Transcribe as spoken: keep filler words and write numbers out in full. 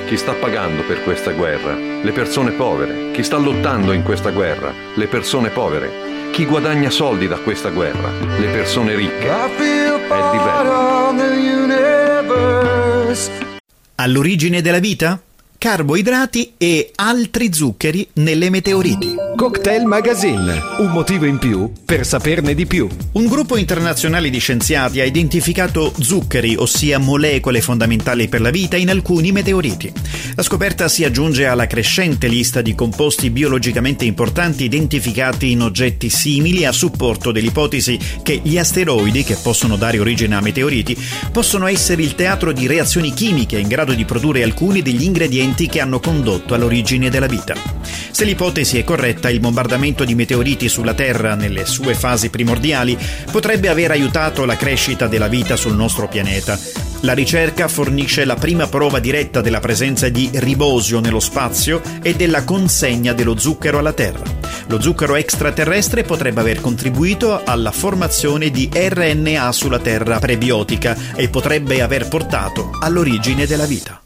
Chi sta pagando per questa guerra? Le persone povere. Chi sta lottando in questa guerra? Le persone povere. Chi guadagna soldi da questa guerra? Le persone ricche. È diverso. All'origine della vita? Carboidrati e altri zuccheri nelle meteoriti. Cocktail Magazine, un motivo in più per saperne di più. Un gruppo internazionale di scienziati ha identificato zuccheri, ossia molecole fondamentali per la vita, in alcuni meteoriti. La scoperta si aggiunge alla crescente lista di composti biologicamente importanti identificati in oggetti simili, a supporto dell'ipotesi che gli asteroidi, che possono dare origine a meteoriti, possono essere il teatro di reazioni chimiche in grado di produrre alcuni degli ingredienti che hanno condotto all'origine della vita. Se l'ipotesi è corretta, il bombardamento di meteoriti sulla Terra nelle sue fasi primordiali potrebbe aver aiutato la crescita della vita sul nostro pianeta. La ricerca fornisce la prima prova diretta della presenza di ribosio nello spazio e della consegna dello zucchero alla Terra. Lo zucchero extraterrestre potrebbe aver contribuito alla formazione di R N A sulla Terra prebiotica e potrebbe aver portato all'origine della vita.